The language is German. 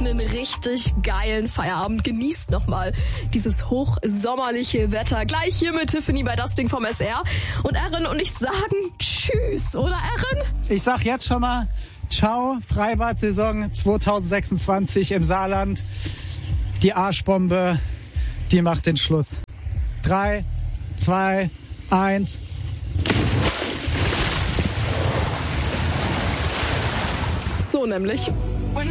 einen richtig geilen Feierabend. Genießt nochmal dieses hochsommerliche Wetter. Gleich hier mit Tiffany bei Das Ding vom SR. Und Erin und ich sagen Tschüss, oder Erin? Ich sag jetzt schon mal Ciao, Freibad-Saison 2026 im Saarland. Die Arschbombe, die macht den Schluss. 3, 2, 1. So nämlich.